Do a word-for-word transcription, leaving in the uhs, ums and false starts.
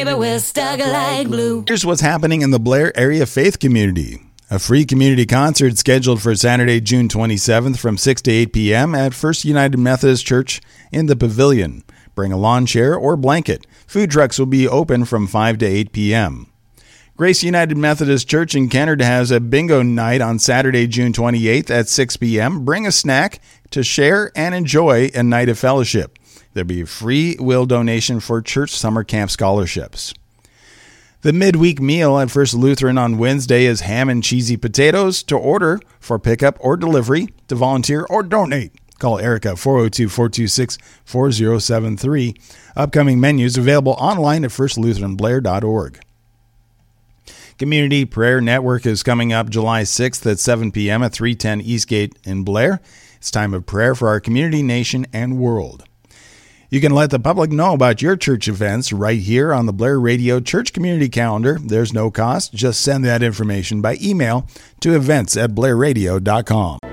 But we're stuck like glue. Here's what's happening in the Blair Area Faith Community. A free community concert scheduled for Saturday, June twenty-seventh from six to eight p.m. at First United Methodist Church in the Pavilion. Bring a lawn chair or blanket. Food trucks will be open from five to eight p.m. Grace United Methodist Church in Kennard has a bingo night on Saturday, June twenty-eighth at six p.m. Bring a snack to share and enjoy a night of fellowship. There'll be a free will donation for church summer camp scholarships. The midweek meal at First Lutheran on Wednesday is ham and cheesy potatoes. To order for pickup or delivery, to volunteer or donate, call Erica four oh two, four two six, four oh seven three. Upcoming menus available online at first lutheran blair dot org. Community Prayer Network is coming up July sixth at seven p.m. at three ten Eastgate in Blair. It's time of prayer for our community, nation, and world. You can let the public know about your church events right here on the Blair Radio Church Community Calendar. There's no cost. Just send that information by email to events at blair radio dot com.